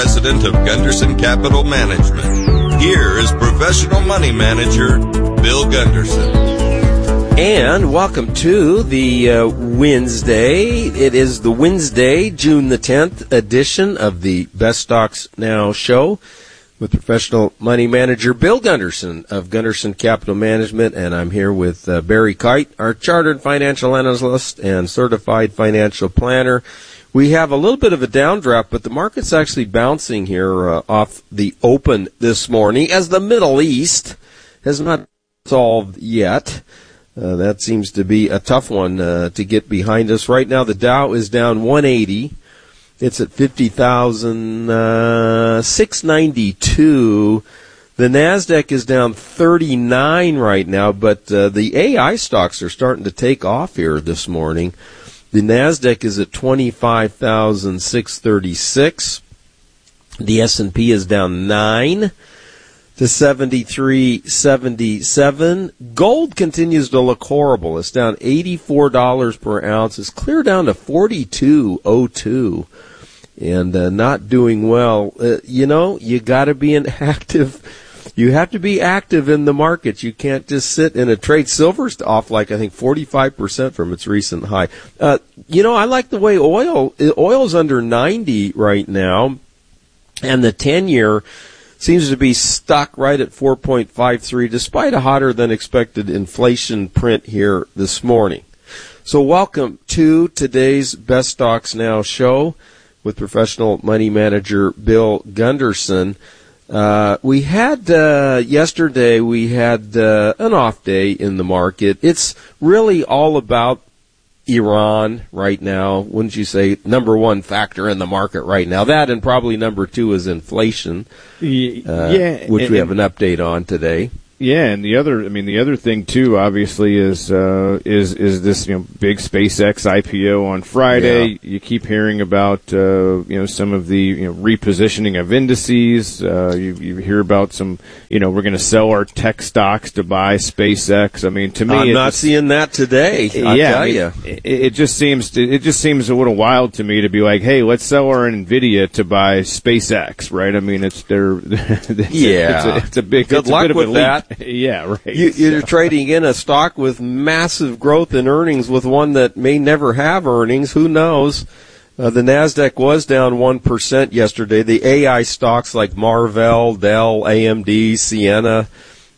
president of Gunderson Capital Management. Here is professional money manager Bill Gunderson. And welcome to the Wednesday. It is the Wednesday, June the 10th edition of the Best Stocks Now show with professional money manager Bill Gunderson of Gunderson Capital Management. And I'm here with Barry Kite, our chartered financial analyst and certified financial planner. We have a little bit of a downdraft, but the market's actually bouncing here off the open this morning as the Middle East has not solved yet. That seems to be a tough one to get behind us. Right now, the Dow is down 180. It's at 50,692. The NASDAQ is down 39 right now, but the AI stocks are starting to take off here this morning. The NASDAQ is at 25,636. The S&P is down 9. To 73.77. Gold continues to look horrible. It's down $84 per ounce. It's clear down to 42.02 and not doing well. You got to be an active. You have to be active in the markets. You can't just sit in a trade. Silver's off like I think 45% from its recent high. I like the way oil's under 90 right now, and the 10-year seems to be stuck right at 4.53 despite a hotter than expected inflation print here this morning. So welcome to today's Best Stocks Now show with professional money manager Bill Gunderson. We had yesterday an off day in the market. It's really all about Iran right now, wouldn't you say? Number one factor in the market right now. That and probably number two is inflation, which we have an update on today. Yeah, and the other thing too, obviously, is this big SpaceX IPO on Friday. Yeah. You keep hearing about some of the repositioning of indices. You hear about some we're going to sell our tech stocks to buy SpaceX. I mean, to me, I'm not seeing that today. I'll tell you. It just seems a little wild to me to be like, hey, let's sell our Nvidia to buy SpaceX, right? I mean, it's a big. Good luck with that. Yeah, right. You're trading in a stock with massive growth in earnings with one that may never have earnings. Who knows? The NASDAQ was down 1% yesterday. The AI stocks like Marvell, Dell, AMD, Ciena,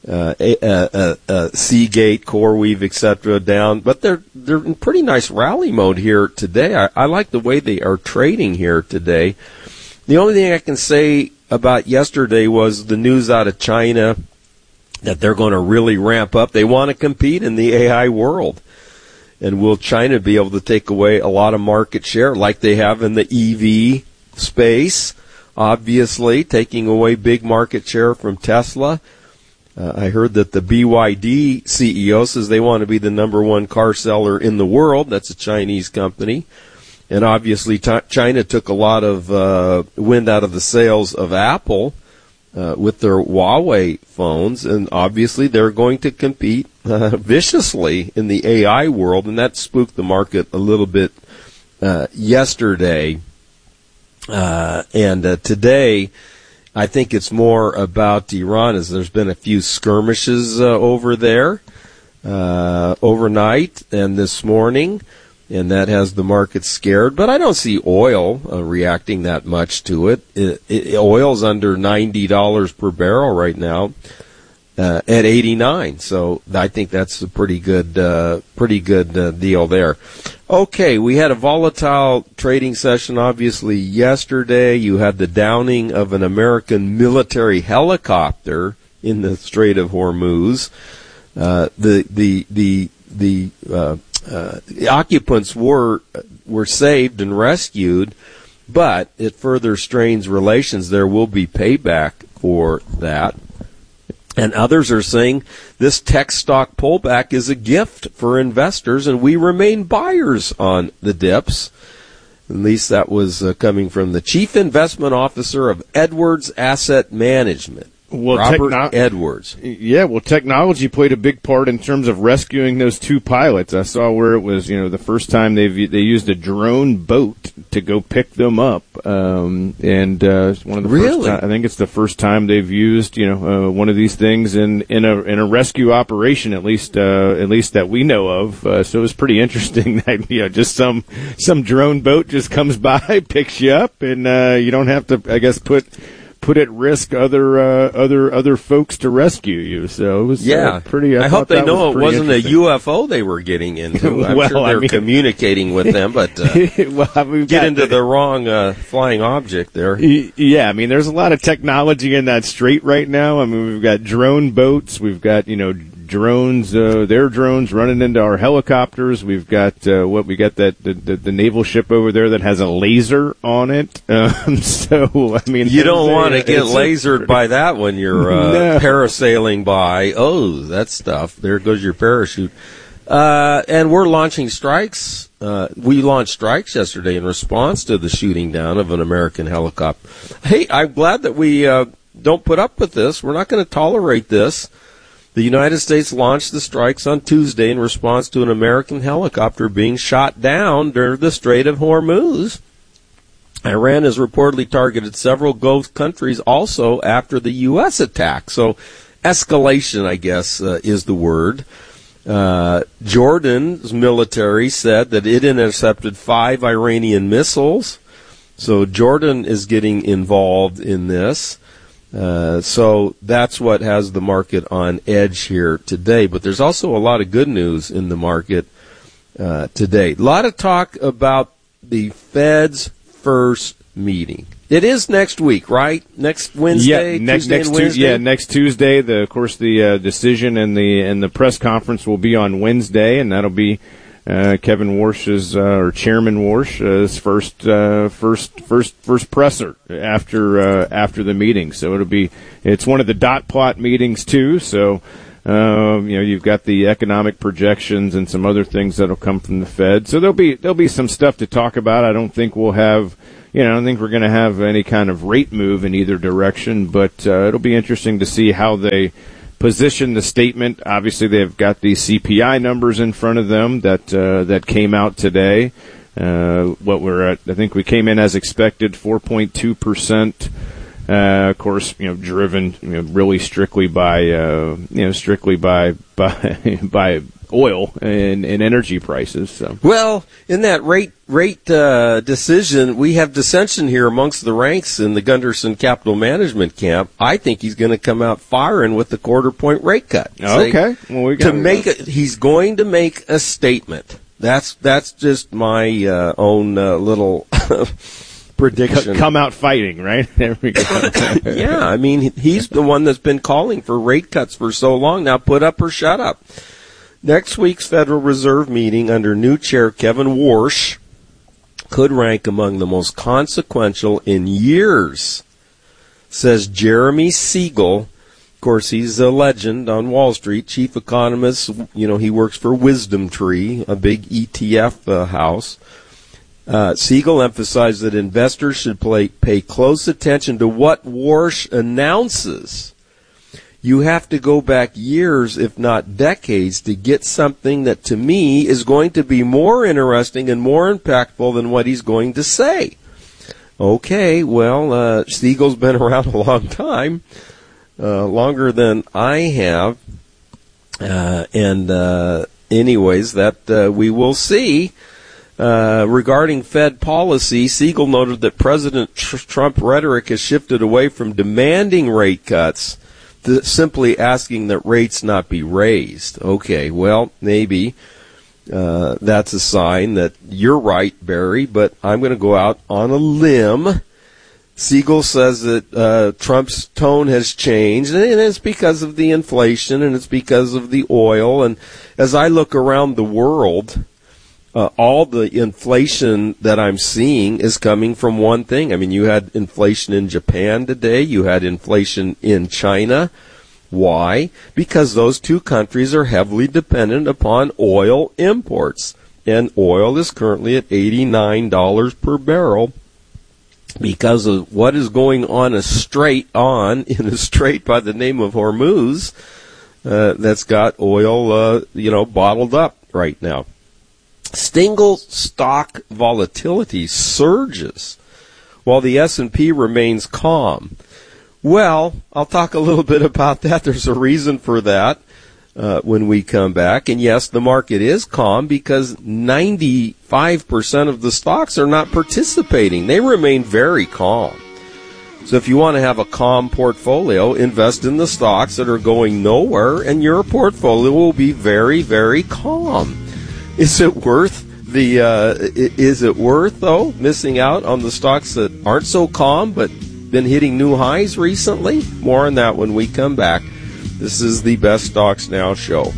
Seagate, CoreWeave, etc. down. But they're in pretty nice rally mode here today. I like the way they are trading here today. The only thing I can say about yesterday was the news out of China that they're going to really ramp up. They want to compete in the AI world. And will China be able to take away a lot of market share like they have in the EV space? Obviously, taking away big market share from Tesla. I heard that the BYD CEO says they want to be the number one car seller in the world. That's a Chinese company. And obviously, China took a lot of wind out of the sails of Apple with their Huawei phones, and obviously they're going to compete viciously in the AI world, and that spooked the market a little bit yesterday. And today, I think it's more about Iran, as there's been a few skirmishes over there overnight and this morning, and that has the market scared. But I don't see oil reacting that much to it. Oil's under $90 per barrel right now at 89. So I think that's a pretty good deal there. Okay, we had a volatile trading session, obviously, yesterday. You had the downing of an American military helicopter in the Strait of Hormuz. The occupants were saved and rescued, but it further strains relations. There will be payback for that. And others are saying this tech stock pullback is a gift for investors, and we remain buyers on the dips. At least that was coming from the Chief Investment Officer of Edwards Asset Management. Robert Edwards. Yeah, well, technology played a big part in terms of rescuing those two pilots. I saw where it was, the first time they used a drone boat to go pick them up, and it's one of the really? first I think it's the first time they've used, one of these things in a rescue operation, at least that we know of. So it was pretty interesting that just some drone boat just comes by, picks you up, and you don't have to, I guess, put at risk other folks to rescue you. So it was pretty. I hope they know it wasn't a UFO they were getting into. I'm sure they're communicating with them, but get into the wrong flying object there. Yeah, I mean, there's a lot of technology in that strait right now. I mean, we've got drone boats, we've got drones, their drones running into our helicopters. We've got the naval ship over there that has a laser on it. So I mean, you don't want to get lasered by that when you're parasailing by. Oh, that stuff! There goes your parachute. And we're launching strikes. We launched strikes yesterday in response to the shooting down of an American helicopter. Hey, I'm glad that we don't put up with this. We're not going to tolerate this. The United States launched the strikes on Tuesday in response to an American helicopter being shot down near the Strait of Hormuz. Iran has reportedly targeted several Gulf countries also after the U.S. attack. So escalation, I guess, is the word. Jordan's military said that it intercepted 5 Iranian missiles. So Jordan is getting involved in this. So that's what has the market on edge here today. But there's also a lot of good news in the market today. A lot of talk about the Fed's first meeting. It is next week, right? Next Wednesday. Yeah, next Tuesday. Of course, the decision and the press conference will be on Wednesday, and that'll be Kevin Warsh's or Chairman Warsh's first presser after the meeting. So it's one of the dot plot meetings too. So you've got the economic projections and some other things that'll come from the Fed. So there'll be some stuff to talk about. I don't think we'll have. I don't think we're going to have any kind of rate move in either direction, but it'll be interesting to see how they position the statement. Obviously, they've got the CPI numbers in front of them that came out today. What we're at, I think we came in as expected, 4.2%. Of course, driven really strictly by by oil and energy prices. So. Well, in that rate decision, we have dissension here amongst the ranks in the Gunderson Capital Management camp. I think he's going to come out firing with the quarter-point rate cut. Okay, well, he's going to make a statement. That's just my own little prediction. Come out fighting, right? There we go. Yeah, I mean, he's the one that's been calling for rate cuts for so long. Now put up or shut up. Next week's Federal Reserve meeting under new chair Kevin Warsh could rank among the most consequential in years, says Jeremy Siegel. Of course, he's a legend on Wall Street, chief economist. He works for Wisdom Tree, a big ETF house. Siegel emphasized that investors should pay close attention to what Warsh announces. You have to go back years, if not decades, to get something that, to me, is going to be more interesting and more impactful than what he's going to say. Okay, well, Siegel's been around a long time, longer than I have. Anyways, that we will see. Regarding Fed policy, Siegel noted that President Trump rhetoric has shifted away from demanding rate cuts to simply asking that rates not be raised. Okay, well, maybe that's a sign that you're right, Barry, but I'm going to go out on a limb. Siegel says that Trump's tone has changed, and it's because of the inflation, and it's because of the oil. And as I look around the world, all the inflation that I'm seeing is coming from one thing. I mean, you had inflation in Japan today. You had inflation in China. Why? Because those two countries are heavily dependent upon oil imports. And oil is currently at $89 per barrel. because of what is going on in a strait by the name of Hormuz, that's got oil, bottled up right now. Single stock volatility surges while the S&P remains calm. Well, I'll talk a little bit about that. There's a reason for that when we come back. And yes, the market is calm because 95% of the stocks are not participating. They remain very calm. So if you want to have a calm portfolio, invest in the stocks that are going nowhere, and your portfolio will be very, very calm. Is it worth though missing out on the stocks that aren't so calm but been hitting new highs recently? More on that when we come back. This is the Best Stocks Now show.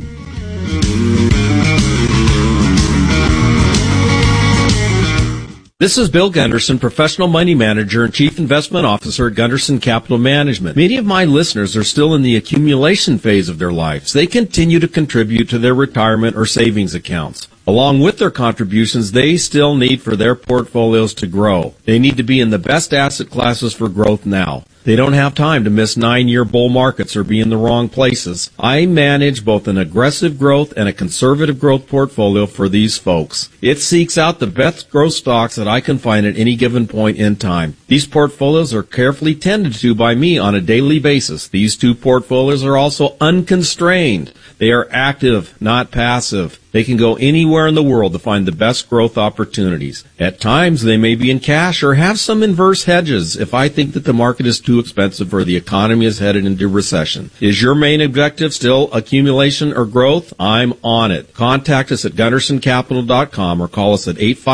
This is Bill Gunderson, Professional Money Manager and Chief Investment Officer at Gunderson Capital Management. Many of my listeners are still in the accumulation phase of their lives. They continue to contribute to their retirement or savings accounts. Along with their contributions, they still need for their portfolios to grow. They need to be in the best asset classes for growth now. They don't have time to miss 9-year bull markets or be in the wrong places. I manage both an aggressive growth and a conservative growth portfolio for these folks. It seeks out the best growth stocks that I can find at any given point in time. These portfolios are carefully tended to by me on a daily basis. These two portfolios are also unconstrained. They are active, not passive. They can go anywhere in the world to find the best growth opportunities. At times, they may be in cash or have some inverse hedges if I think that the market is too expensive or the economy is headed into recession. Is your main objective still accumulation or growth? I'm on it. Contact us at GundersonCapital.com or call us at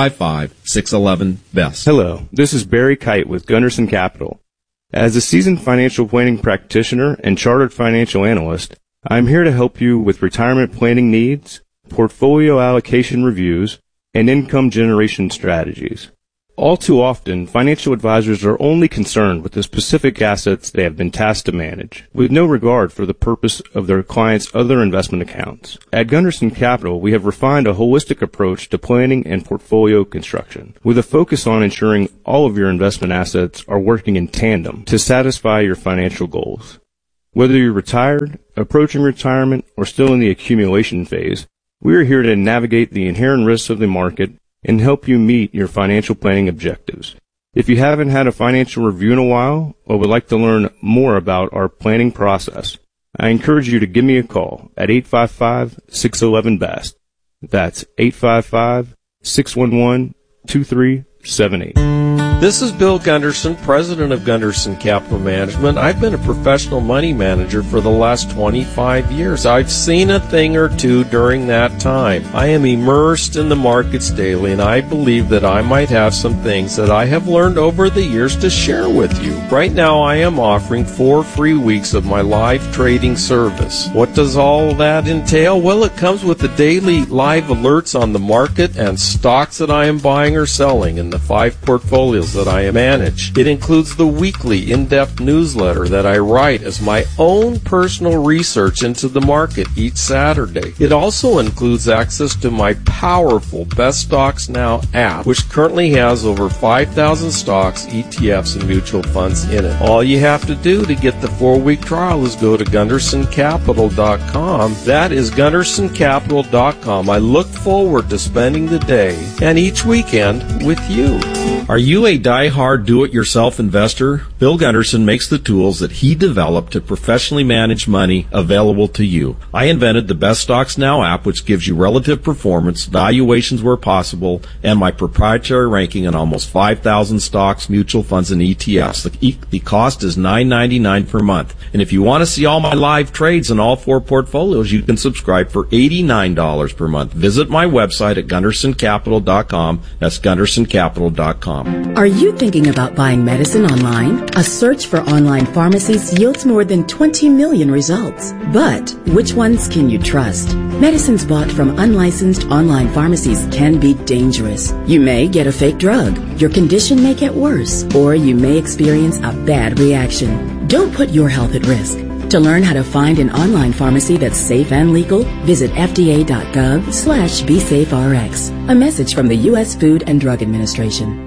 855-611-BEST. Hello, this is Barry Kite with Gunderson Capital. As a seasoned financial planning practitioner and chartered financial analyst, I'm here to help you with retirement planning needs, portfolio allocation reviews, and income generation strategies. All too often, financial advisors are only concerned with the specific assets they have been tasked to manage, with no regard for the purpose of their clients' other investment accounts. At Gunderson Capital, we have refined a holistic approach to planning and portfolio construction, with a focus on ensuring all of your investment assets are working in tandem to satisfy your financial goals. Whether you're retired, approaching retirement, or still in the accumulation phase, we are here to navigate the inherent risks of the market and help you meet your financial planning objectives. If you haven't had a financial review in a while or would like to learn more about our planning process, I encourage you to give me a call at 855-611-BEST. That's 855-611-2378. This is Bill Gunderson, president of Gunderson Capital Management. I've been a professional money manager for the last 25 years. I've seen a thing or two during that time. I am immersed in the markets daily, and I believe that I might have some things that I have learned over the years to share with you. Right now, I am offering 4 free weeks of my live trading service. What does all that entail? Well, it comes with the daily live alerts on the market and stocks that I am buying or selling in the 5 portfolios that I manage. It includes the weekly in-depth newsletter that I write as my own personal research into the market each Saturday. It also includes access to my powerful Best Stocks Now app, which currently has over 5,000 stocks, ETFs, and mutual funds in it. All you have to do to get the 4-week trial is go to GundersonCapital.com. That is GundersonCapital.com. I look forward to spending the day and each weekend with you. Are you a die-hard do-it-yourself investor? Bill Gunderson makes the tools that he developed to professionally manage money available to you. I invented the Best Stocks Now app, which gives you relative performance, valuations where possible, and my proprietary ranking on almost 5,000 stocks, mutual funds, and ETFs. The cost is $9.99 per month. And if you want to see all my live trades in all 4 portfolios, you can subscribe for $89 per month. Visit my website at GundersonCapital.com. That's GundersonCapital.com. Are you thinking about buying medicine online? A search for online pharmacies yields more than 20 million results. But which ones can you trust? Medicines bought from unlicensed online pharmacies can be dangerous. You may get a fake drug, your condition may get worse, or you may experience a bad reaction. Don't put your health at risk. To learn how to find an online pharmacy that's safe and legal, visit fda.gov/BeSafeRx. A message from the U.S. Food and Drug Administration.